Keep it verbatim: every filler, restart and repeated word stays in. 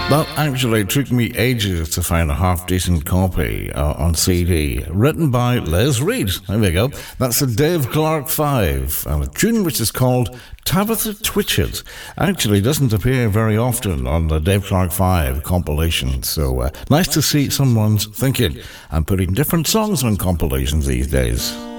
That actually took me ages to find a half-decent copy uh, on C D. Written by Les Reed. There we go. That's the Dave Clark five, and a tune which is called Tabitha Twitchett. Actually doesn't appear very often on the Dave Clark five compilation, so uh, nice to see someone's thinking and putting different songs on compilations these days.